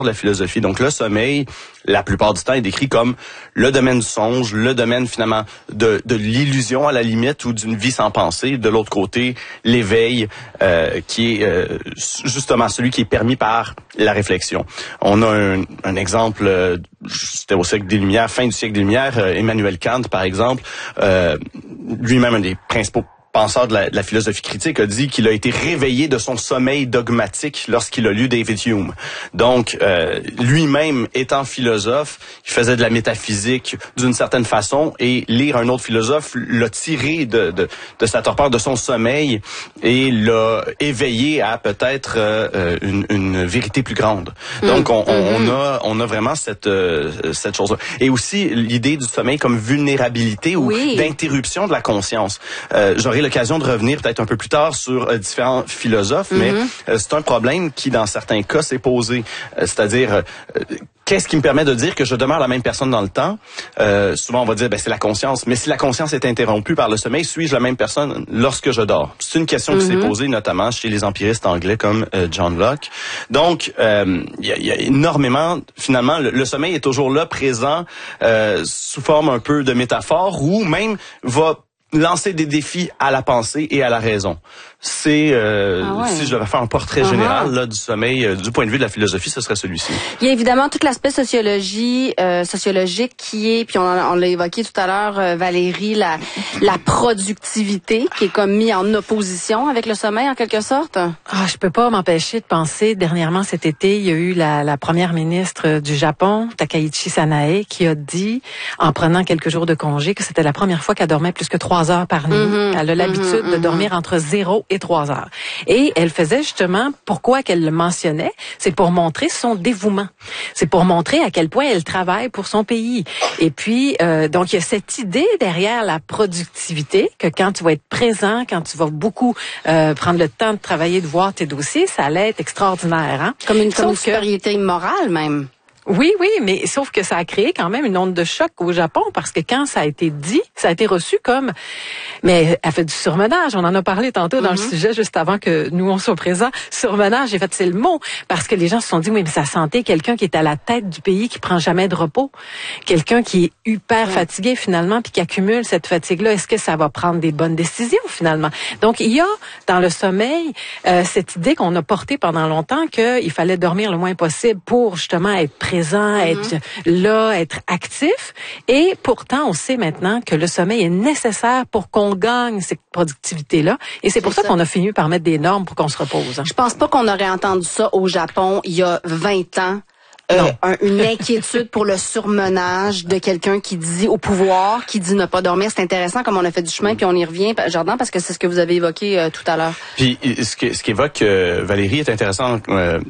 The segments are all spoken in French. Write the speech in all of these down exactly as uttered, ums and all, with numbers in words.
de la philosophie. Donc le sommeil, la plupart du temps, est décrit comme le domaine du songe, le domaine finalement de, de l'illusion à la limite ou d'une vie sans pensée. De l'autre côté, l'éveil euh, qui est euh, justement celui qui est permis par la réflexion. On a un, un exemple, euh, c'était au siècle des Lumières, fin du siècle des Lumières, euh, Emmanuel Kant par exemple, euh, lui-même un des principaux penseur de la, de la philosophie critique, a dit qu'il a été réveillé de son sommeil dogmatique lorsqu'il a lu David Hume. Donc, euh, lui-même étant philosophe, il faisait de la métaphysique d'une certaine façon, et lire un autre philosophe l'a tiré de, de, de sa torpeur, de son sommeil, et l'a éveillé à peut-être euh, une, une vérité plus grande. Donc, on, on, on a on a vraiment cette euh, cette chose-là. Et aussi, l'idée du sommeil comme vulnérabilité ou oui. d'interruption de la conscience. Euh, j'aurais l'occasion de revenir peut-être un peu plus tard sur euh, différents philosophes, mm-hmm. mais euh, c'est un problème qui, dans certains cas, s'est posé. Euh, c'est-à-dire, euh, qu'est-ce qui me permet de dire que je demeure la même personne dans le temps? Euh, souvent, on va dire, ben, c'est la conscience. Mais si la conscience est interrompue par le sommeil, suis-je la même personne lorsque je dors? C'est une question mm-hmm. qui s'est posée notamment chez les empiristes anglais comme euh, John Locke. Donc, il euh, y, y a énormément, finalement, le, le sommeil est toujours là, présent, euh, sous forme un peu de métaphore, ou même va lancer des défis à la pensée et à la raison. C'est, euh, ah ouais. si je devais faire un portrait uh-huh. général là, du sommeil, euh, du point de vue de la philosophie, ce serait celui-ci. Il y a évidemment tout l'aspect sociologie, euh, sociologique qui est, puis on, on l'a évoqué tout à l'heure, euh, Valérie, la, la productivité qui est comme mis en opposition avec le sommeil en quelque sorte. Ah, je peux pas m'empêcher de penser, dernièrement cet été, il y a eu la, la première ministre du Japon, Takaichi Sanae, qui a dit, en prenant quelques jours de congé, que c'était la première fois qu'elle dormait plus que trois heures par nuit. Mm-hmm. Elle a l'habitude mm-hmm. de dormir entre zéro et trois heures. Et elle faisait justement, pourquoi qu'elle le mentionnait, c'est pour montrer son dévouement. C'est pour montrer à quel point elle travaille pour son pays. Et puis, euh, donc, il y a cette idée derrière la productivité, que quand tu vas être présent, quand tu vas beaucoup euh, prendre le temps de travailler, de voir tes dossiers, ça allait être extraordinaire. Hein? Comme une, comme une supériorité morale même. Oui, oui, mais sauf que ça a créé quand même une onde de choc au Japon, parce que quand ça a été dit, ça a été reçu comme, mais elle fait du surmenage. On en a parlé tantôt mm-hmm. dans le sujet juste avant que nous on soit présents. Surmenage, j'ai fait c'est le mot, parce que les gens se sont dit oui, mais ça sentait quelqu'un qui est à la tête du pays, qui prend jamais de repos, quelqu'un qui est hyper mm. fatigué finalement, puis qui accumule cette fatigue-là. Est-ce que ça va prendre des bonnes décisions finalement? Donc il y a dans le sommeil euh, cette idée qu'on a portée pendant longtemps qu'il fallait dormir le moins possible pour justement être présent, mm-hmm. être là, être actif. Et pourtant, on sait maintenant que le sommeil est nécessaire pour qu'on gagne cette productivité-là. Et c'est, c'est pour ça, ça qu'on a fini par mettre des normes pour qu'on se repose. Hein. Je pense pas qu'on aurait entendu ça au Japon il y a vingt ans. Euh, un, une inquiétude pour le surmenage de quelqu'un qui dit au pouvoir, qui dit ne pas dormir. C'est intéressant comme on a fait du chemin, puis on y revient, Jordan, parce que c'est ce que vous avez évoqué euh, tout à l'heure. Puis ce que ce qu'évoque euh, Valérie est intéressant, euh,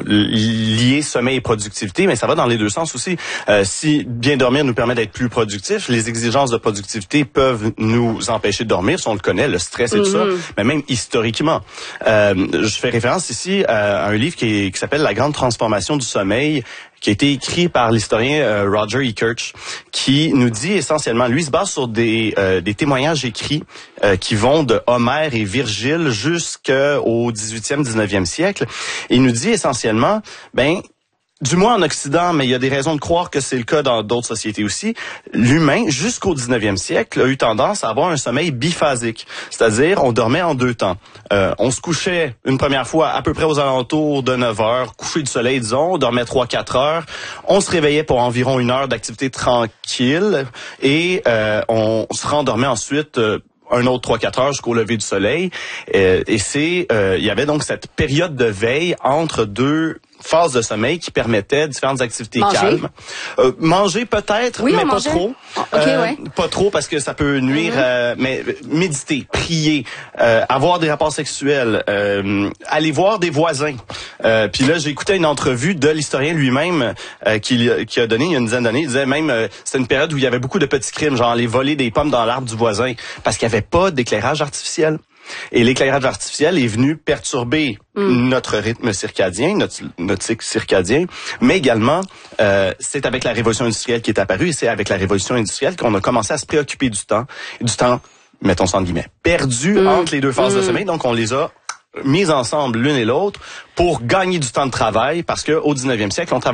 lié sommeil et productivité, mais ça va dans les deux sens aussi. Euh, si bien dormir nous permet d'être plus productifs, les exigences de productivité peuvent nous empêcher de dormir, si on le connaît, le stress et mm-hmm. tout ça, mais même historiquement. Euh, je fais référence ici à un livre qui, est, qui s'appelle La grande transformation du sommeil, qui a été écrit par l'historien euh, Roger E. Kirch, qui nous dit essentiellement, lui se base sur des euh, des témoignages écrits euh, qui vont de Homère et Virgile jusqu'au dix-huitième, dix-neuvième siècle. Et il nous dit essentiellement, ben du moins en Occident, mais il y a des raisons de croire que c'est le cas dans d'autres sociétés aussi, l'humain, jusqu'au dix-neuvième siècle, a eu tendance à avoir un sommeil biphasique. C'est-à-dire, on dormait en deux temps. Euh, on se couchait une première fois à peu près aux alentours de neuf heures, coucher du soleil, disons, on dormait trois quatre heures. On se réveillait pour environ une heure d'activité tranquille et euh, on se rendormait ensuite euh, un autre trois quatre heures jusqu'au lever du soleil. Euh, et c'est, euh, il y avait donc cette période de veille entre deux phases de sommeil qui permettaient différentes activités manger. calmes. Euh, manger peut-être, oui, mais pas mangeait. trop. Oh, okay, euh, ouais. Pas trop parce que ça peut nuire. Mm-hmm. euh, mais méditer, prier, euh, avoir des rapports sexuels, euh, aller voir des voisins. Euh, Puis là, j'ai écouté une entrevue de l'historien lui-même euh, qui, qui a donné il y a une dizaine d'années. Il disait même euh, c'était une période où il y avait beaucoup de petits crimes, genre aller voler des pommes dans l'arbre du voisin parce qu'il n'y avait pas d'éclairage artificiel. Et l'éclairage artificiel est venu perturber mm. notre rythme circadien, notre, notre cycle circadien, mais également, euh, c'est avec la révolution industrielle qui est apparue, et c'est avec la révolution industrielle qu'on a commencé à se préoccuper du temps, du temps, mettons ça en guillemets, perdu mm. entre les deux phases mm. de sommeil. Donc, on les a mis ensemble l'une et l'autre pour gagner du temps de travail, parce qu'au dix-neuvième siècle, on travaillait